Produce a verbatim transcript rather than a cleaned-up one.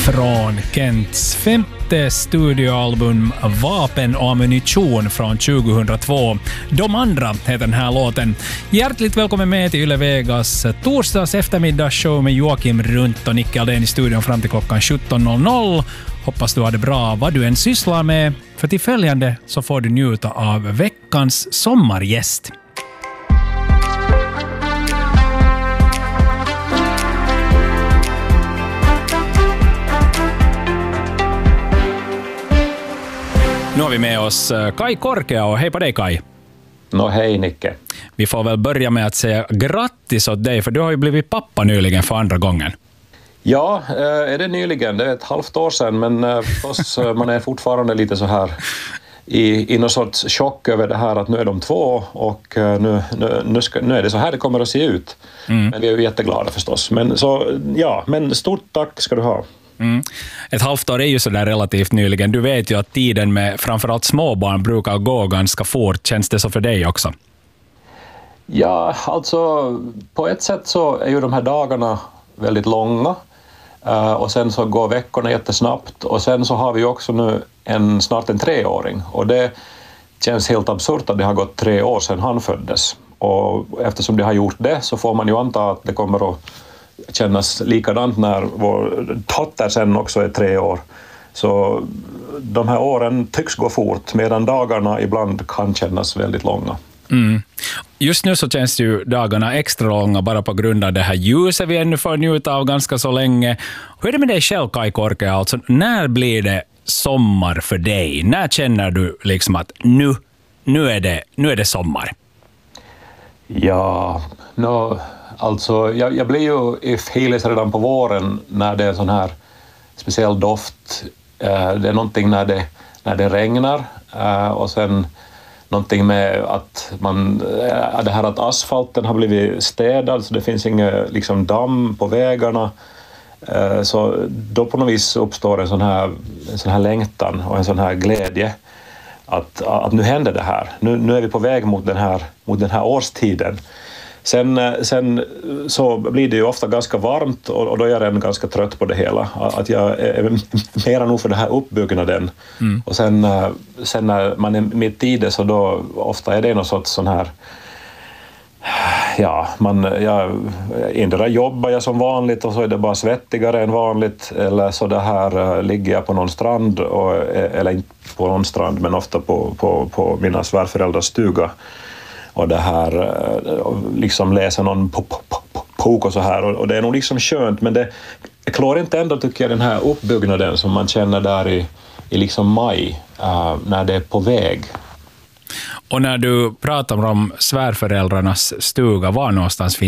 från Kents femte studioalbum Vapen och ammunition från tjugohundratvå. De andra heter den här låten. Hjärtligt välkommen med till Yle Vegas torsdags eftermiddagsshow med Joakim Runt och Nicke Aldén i studion fram till klockan sjutton noll noll. Hoppas du har det bra vad du än sysslar med, för till följande så får du njuta av veckans sommargäst. Nu har vi med oss Kai Korkea, och hej på dig Kai. No hej Nicke. Vi får väl börja med att säga grattis åt dig, för du har ju blivit pappa nyligen för andra gången. Ja, är det nyligen? Det är ett halvt år sedan, men förstås, man är fortfarande lite så här i, i någon sorts chock över det här att nu är de två och nu, nu, nu, ska, nu är det så här det kommer att se ut. Mm. Men vi är ju jätteglada förstås. Men, så, ja, men stort tack ska du ha. Mm. Ett halvt år är ju så där relativt nyligen. Du vet ju att tiden med framförallt småbarn brukar gå ganska fort. Känns det så för dig också? Ja, alltså på ett sätt så är ju de här dagarna väldigt långa. Uh, och sen så går veckorna jättesnabbt. Och sen så har vi också nu en, snart en treåring. Och det känns helt absurt att det har gått tre år sedan han föddes. Och eftersom det har gjort det så får man ju anta att det kommer att kännas likadant när vår dotter sen också är tre år. Så de här åren tycks gå fort, medan dagarna ibland kan kännas väldigt långa. Mm. Just nu så känns ju dagarna extra långa bara på grund av det här ljuset vi ännu får njuta av ganska så länge. Hur är det med dig själv, Kai Korkea? Alltså, när blir det sommar för dig? När känner du liksom att nu, nu, är, det, nu är det sommar? Ja, no, alltså jag, jag blir ju i filis redan på våren när det är sån här speciell doft. Uh, det är någonting när det, när det regnar uh, och sen någonting med att man, det här att asfalten har blivit städad så det finns ingen liksom damm på vägarna. Så då på något vis uppstår en sån här, en sån här längtan och en sån här glädje att, att nu händer det här. Nu, nu är vi på väg mot den här, mot den här årstiden. Sen, sen så blir det ju ofta ganska varmt och, och då är jag redan ganska trött på det hela. Att jag är mera nog för den här uppbyggnaden. Mm. Och sen, sen när man är mitt i det så då ofta är det något sorts sån här... Ja, man, jag, endera jobbar jag som vanligt och så är det bara svettigare än vanligt. Eller så det här ligger jag på någon strand, och, eller inte på någon strand men ofta på, på, på mina svärföräldrars stuga. Och det här liksom läsa någon bok och så här, och det är nog liksom skönt, men det klår inte ändå tycker jag den här uppbyggnaden som man känner där i, i liksom maj uh, när det är på väg. Och när du pratar om svärföräldrarnas stuga, var någonstans finns